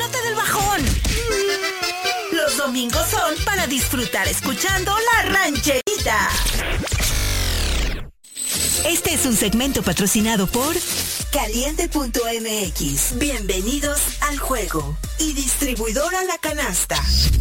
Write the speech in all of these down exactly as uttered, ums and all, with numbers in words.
olvídate del bajón. Los domingos son para disfrutar escuchando La Rancherita. Este es un segmento patrocinado por Caliente punto m x. Bienvenidos al juego. Y distribuidora La Canasta.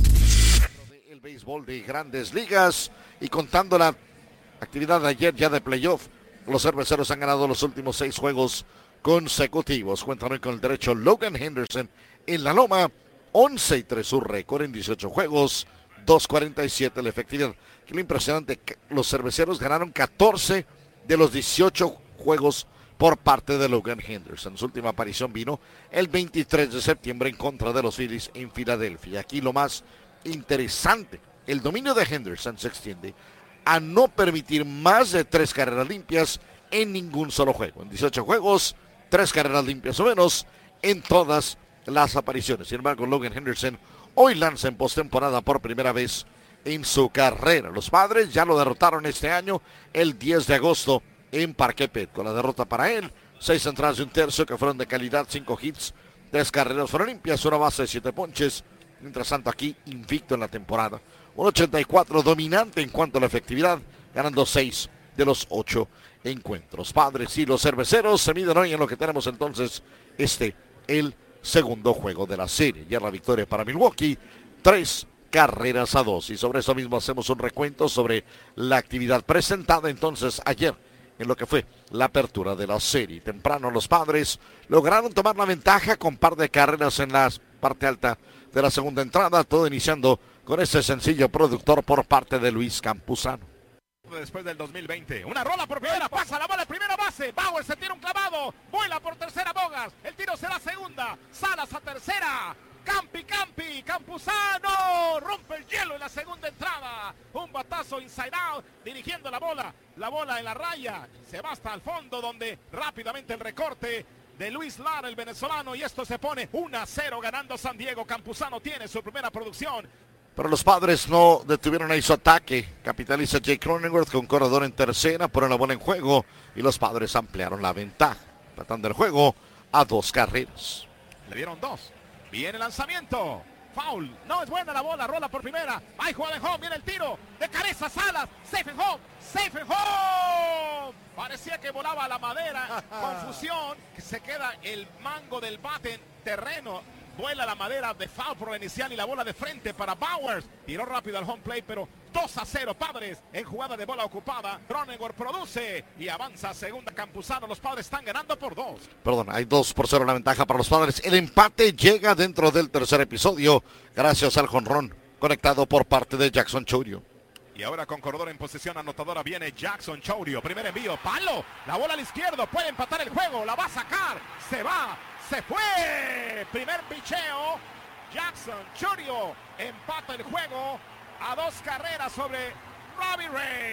El béisbol de Grandes Ligas y contando la actividad de ayer ya de playoff, los cerveceros han ganado los últimos seis juegos consecutivos. Cuentan hoy con el derecho Logan Henderson en la loma. once y tres su récord en dieciocho juegos, dos cuarenta y siete la efectividad. Qué lo impresionante, los cerveceros ganaron catorce de los dieciocho juegos por parte de Logan Henderson. Su última aparición vino el veintitrés de septiembre en contra de los Phillies en Filadelfia. Aquí lo más interesante, el dominio de Henderson se extiende a no permitir más de tres carreras limpias en ningún solo juego. En dieciocho juegos, tres carreras limpias o menos en todas las apariciones. Sin embargo, Logan Henderson hoy lanza en postemporada por primera vez en su carrera. Los Padres ya lo derrotaron este año el diez de agosto en Parque Petco. La derrota para él, seis entradas de un tercio que fueron de calidad, cinco hits, tres carreras fueron limpias, una base de siete ponches. Mientras tanto aquí invicto en la temporada. un ochenta y cuatro dominante en cuanto a la efectividad, ganando seis de los ocho encuentros. Padres y los cerveceros se miden hoy en lo que tenemos entonces este, el segundo juego de la serie. Ya la victoria para Milwaukee, tres carreras a dos. Y sobre eso mismo hacemos un recuento sobre la actividad presentada entonces ayer en lo que fue la apertura de la serie. Temprano los Padres lograron tomar la ventaja con par de carreras en la parte alta de la segunda entrada, todo iniciando con ese sencillo productor por parte de Luis Campuzano. Después del dos mil veinte, una rola por primera, pasa la bola en primera base, Bauer se tira un clavado, vuela por tercera Bogas, el tiro será segunda, Salas a tercera, Campi, Campi, Campuzano, rompe el hielo en la segunda entrada, un batazo inside out, dirigiendo la bola, la bola en la raya, se va hasta el fondo donde rápidamente el recorte de Luis Lara, el venezolano, y esto se pone uno a cero ganando San Diego. Campuzano tiene su primera producción. Pero los Padres no detuvieron ahí su ataque. Capitaliza Jake Cronenworth con corredor en tercera, pone la bola en juego y los Padres ampliaron la ventaja, empatando el juego a dos carreras. Le dieron dos. Viene el lanzamiento. Foul. No es buena la bola. Rola por primera. Hay jugada en home. Viene el tiro. De cabeza Salas. Safe en home. Safe en home. Parecía que volaba la madera. Confusión. Que se queda el mango del bate en terreno. Vuela la madera de foul por la inicial y la bola de frente para Bowers. Tiró rápido al home plate, pero dos a cero Padres en jugada de bola ocupada. Cronenworth produce y avanza a segunda Campuzano. Los Padres están ganando por dos. Perdón, hay dos por cero la ventaja para los Padres. El empate llega dentro del tercer episodio gracias al jonrón conectado por parte de Jackson Chourio. Y ahora con corredor en posición anotadora viene Jackson Chourio. Primer envío, palo, la bola al izquierdo, puede empatar el juego, la va a sacar, se va. Se fue, primer picheo, Jackson Chourio empata el juego a dos carreras sobre Robbie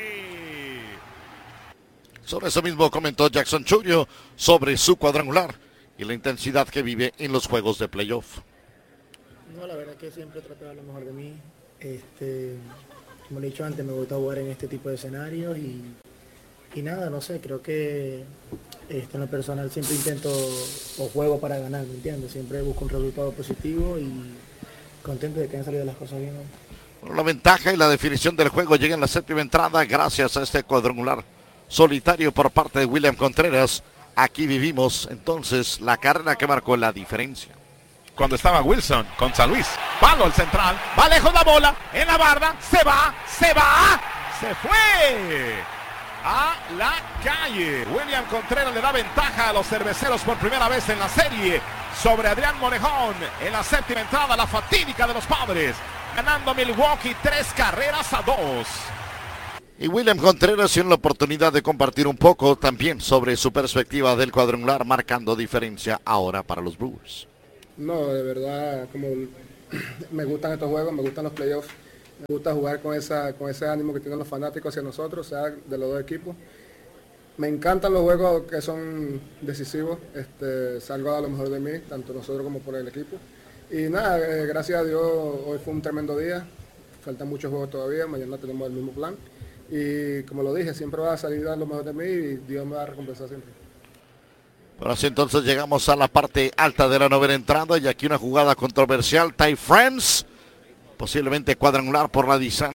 Ray. Sobre eso mismo comentó Jackson Chourio sobre su cuadrangular y la intensidad que vive en los juegos de playoff. No, la verdad que siempre trato de dar lo mejor de mí. Este, como le he dicho antes, me gusta jugar en este tipo de escenarios y, y nada, no sé, creo que Este, en lo personal siempre intento o juego para ganar, ¿me entiendes? Siempre busco un resultado positivo y contento de que hayan salido las cosas bien. Bueno, la ventaja y la definición del juego llega en la séptima entrada gracias a este cuadrangular solitario por parte de William Contreras. Aquí vivimos entonces la carrera que marcó la diferencia. Cuando estaba Wilson con San Luis, palo al central, va lejos la bola, en la barda, se va, se va, se fue a la calle. William Contreras le da ventaja a los cerveceros por primera vez en la serie sobre Adrián Morejón en la séptima entrada, la fatídica de los Padres, ganando Milwaukee tres carreras a dos. Y William Contreras tiene la oportunidad de compartir un poco también sobre su perspectiva del cuadrangular, marcando diferencia ahora para los Brewers. No, de verdad, como me gustan estos juegos, me gustan los playoffs. Me gusta jugar con, esa, con ese ánimo que tienen los fanáticos hacia nosotros, sea de los dos equipos. Me encantan los juegos que son decisivos, este, salgo a dar lo mejor de mí, tanto nosotros como por el equipo. Y nada, eh, gracias a Dios, hoy fue un tremendo día, faltan muchos juegos todavía, mañana tenemos el mismo plan. Y como lo dije, siempre va a salir a dar lo mejor de mí y Dios me va a recompensar siempre. Ahora sí, entonces llegamos a la parte alta de la novena entrada y aquí una jugada controversial. Ty France, posiblemente cuadrangular por la distancia.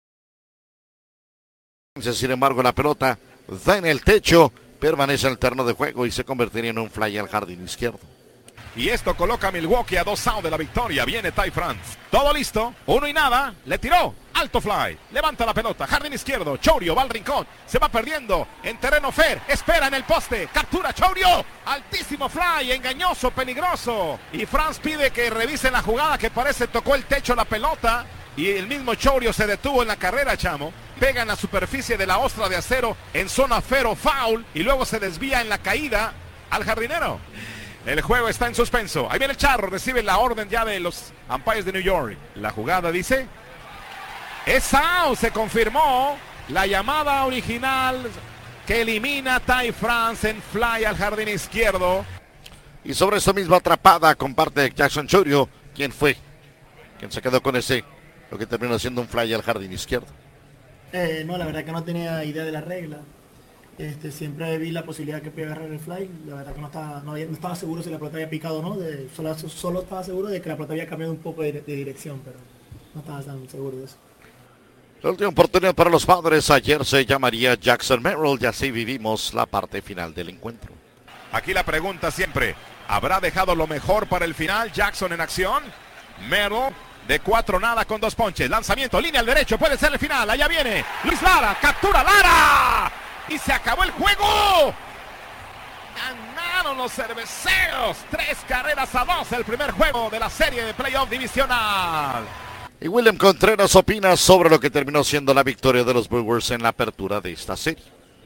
Sin embargo, la pelota da en el techo, permanece en el terreno de juego y se convertiría en un fly al jardín izquierdo. Y esto coloca a Milwaukee a dos outs de la victoria. Viene Ty France. Todo listo. Uno y nada. Le tiró. Alto fly. Levanta la pelota. Jardín izquierdo. Chourio va al rincón. Se va perdiendo en terreno fair. Espera en el poste. Captura Chourio. Altísimo fly. Engañoso. Peligroso. Y France pide que revisen la jugada que parece tocó el techo la pelota. Y el mismo Chourio se detuvo en la carrera, chamo. Pega en la superficie de la ostra de acero en zona fair o foul. Y luego se desvía en la caída al jardinero. El juego está en suspenso. Ahí viene el Charro, recibe la orden ya de los umpires de New York. La jugada dice, es out, se confirmó la llamada original que elimina a Ty France en fly al jardín izquierdo. Y sobre esa misma atrapada comparte Jackson Chourio. ¿Quién fue? ¿Quién se quedó con ese? Lo que terminó siendo un fly al jardín izquierdo. Eh, no, la verdad que no tenía idea de la regla. Este, siempre vi la posibilidad que podía agarrar el fly. La verdad que no estaba, no, había, no estaba seguro si la pelota había picado o no. De, solo, solo estaba seguro de que la pelota había cambiado un poco de, de dirección, pero no estaba tan seguro de eso. La última oportunidad para los Padres ayer se llamaría Jackson Merrill y así vivimos la parte final del encuentro. Aquí la pregunta siempre, ¿habrá dejado lo mejor para el final Jackson en acción? Merrill de cuatro nada con dos ponches. Lanzamiento, línea al derecho, puede ser el final. Allá viene Luis Lara, captura Lara. Y se acabó el juego. Ganaron los cerveceros. Tres carreras a dos. El primer juego de la serie de playoff divisional. Y William Contreras opina sobre lo que terminó siendo la victoria de los Brewers en la apertura de esta serie.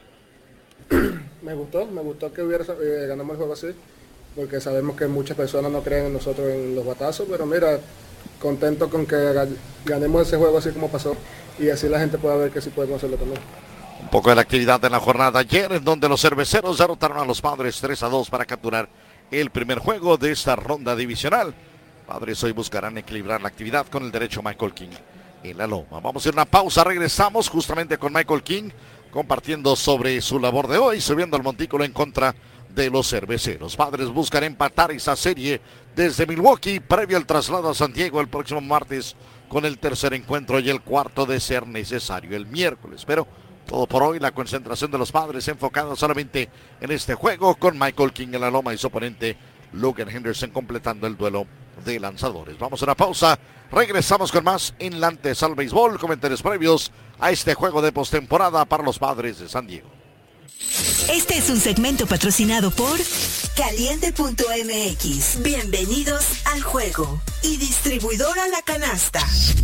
Me gustó, me gustó que hubiera eh, ganamos el juego así. Porque sabemos que muchas personas no creen en nosotros en los batazos. Pero mira, contento con que ganemos ese juego así como pasó. Y así la gente pueda ver que sí podemos hacerlo también. Un poco de la actividad en la jornada ayer, en donde los cerveceros derrotaron a los Padres tres a dos para capturar el primer juego de esta ronda divisional. Padres hoy buscarán equilibrar la actividad con el derecho Michael King en la loma. Vamos a ir a una pausa, regresamos justamente con Michael King, compartiendo sobre su labor de hoy, subiendo al montículo en contra de los cerveceros. Padres buscan empatar esa serie desde Milwaukee, previo al traslado a San Diego el próximo martes, con el tercer encuentro y el cuarto de ser necesario el miércoles. Pero todo por hoy, la concentración de los Padres enfocada solamente en este juego con Michael King en la loma y su oponente Logan Henderson completando el duelo de lanzadores. Vamos a una pausa, regresamos con más en la antesala al béisbol, comentarios previos a este juego de postemporada para los Padres de San Diego. Este es un segmento patrocinado por Caliente punto M X. Bienvenidos al juego. Y distribuidora La Canasta.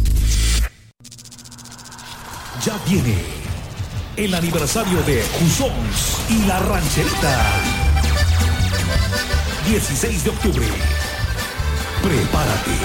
Ya viene el aniversario de Jusons y la Rancherita. dieciséis de octubre. Prepárate.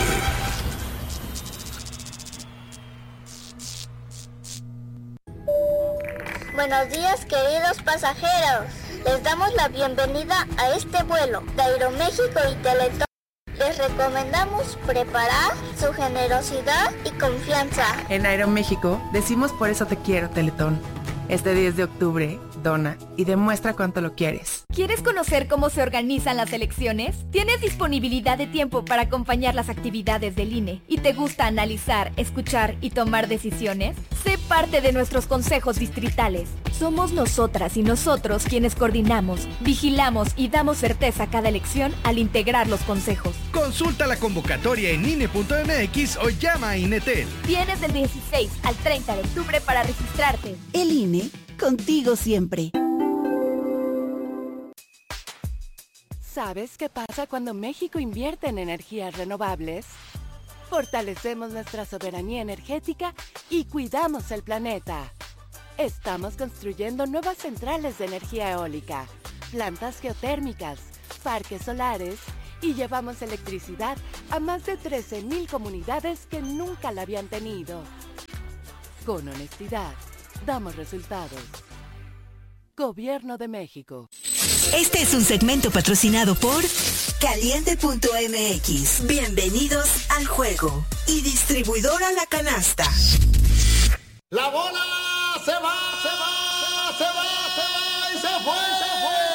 Buenos días, queridos pasajeros. Les damos la bienvenida a este vuelo de Aeroméxico y Teletón. Les recomendamos preparar su generosidad y confianza. En Aeroméxico decimos por eso te quiero, Teletón. Este diez de octubre, dona y demuestra cuánto lo quieres. ¿Quieres conocer cómo se organizan las elecciones? ¿Tienes disponibilidad de tiempo para acompañar las actividades del I N E? ¿Y te gusta analizar, escuchar y tomar decisiones? Sé parte de nuestros consejos distritales. Somos nosotras y nosotros quienes coordinamos, vigilamos y damos certeza a cada elección al integrar los consejos. Consulta la convocatoria en I N E punto M X o llama a INETEL. Tienes del dieciséis al treinta de octubre para registrarte. El I N E, contigo siempre. ¿Sabes qué pasa cuando México invierte en energías renovables? Fortalecemos nuestra soberanía energética y cuidamos el planeta. Estamos construyendo nuevas centrales de energía eólica, plantas geotérmicas, parques solares y llevamos electricidad a más de trece mil comunidades que nunca la habían tenido. Con honestidad, damos resultados. Gobierno de México. Este es un segmento patrocinado por Caliente punto M X. Bienvenidos al juego. Y distribuidora La Canasta. La bola se va, se va, se va, se va y se fue, se fue.